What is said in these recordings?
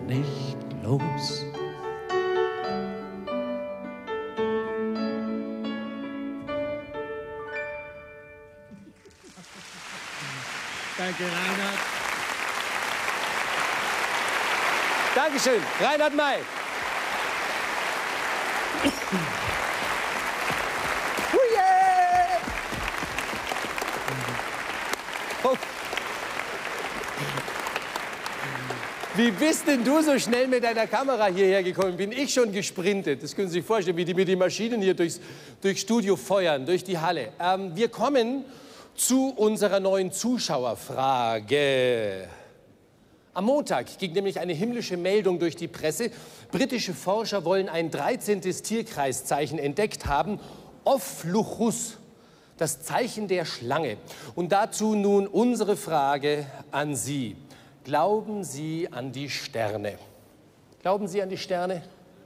nicht los. Danke, Reinhard. Dankeschön, Reinhard May. Oh. Wie bist denn du so schnell mit deiner Kamera hierher gekommen? Bin ich schon gesprintet? Das können Sie sich vorstellen, wie die mit den Maschinen hier durchs Studio feuern, durch die Halle. Wir kommen zu unserer neuen Zuschauerfrage. Am Montag ging nämlich eine himmlische Meldung durch die Presse. Britische Forscher wollen ein 13. Tierkreiszeichen entdeckt haben, Ophiuchus, das Zeichen der Schlange. Und dazu nun unsere Frage an Sie. Glauben Sie an die Sterne? Glauben Sie an die Sterne?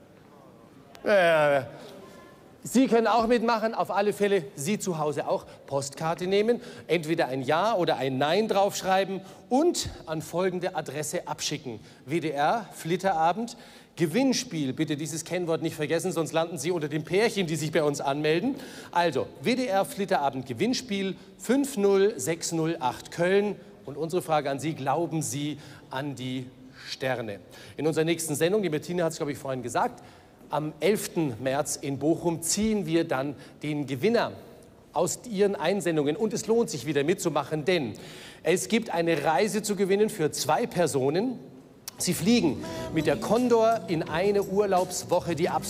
Sie können auch mitmachen, auf alle Fälle Sie zu Hause auch Postkarte nehmen, entweder ein Ja oder ein Nein draufschreiben und an folgende Adresse abschicken. WDR, Flitterabend, Gewinnspiel, bitte dieses Kennwort nicht vergessen, sonst landen Sie unter den Pärchen, die sich bei uns anmelden. Also, WDR, Flitterabend, Gewinnspiel 50608 Köln. Und unsere Frage an Sie, glauben Sie an die Sterne? In unserer nächsten Sendung, die Bettina hat es, glaube ich, vorhin gesagt, am 11. März in Bochum ziehen wir dann den Gewinner aus Ihren Einsendungen. Und es lohnt sich wieder mitzumachen, denn es gibt eine Reise zu gewinnen für 2 Personen. Sie fliegen mit der Condor in eine Urlaubswoche, die